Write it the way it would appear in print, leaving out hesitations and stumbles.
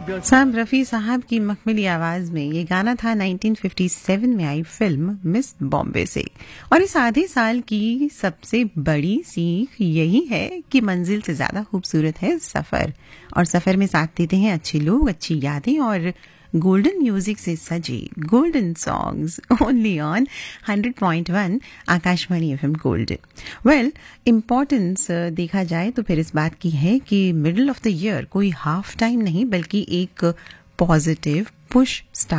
साम रफ़ी साहब की मखमली आवाज में ये गाना था 1957 में आई फिल्म मिस बॉम्बे से। और इस आधे साल की सबसे बड़ी सीख यही है कि मंजिल से ज्यादा खूबसूरत है सफर, और सफर में साथ देते हैं अच्छे लोग, अच्छी यादें और गोल्डन म्यूजिक से सजे golden songs, only on 100.1 Akashvani FM gold. Well, importance देखा जाए तो फिर इस बात की है कि मिडल ऑफ द ईयर कोई हाफ टाइम नहीं बल्कि एक पॉजिटिव पुश स्टार्ट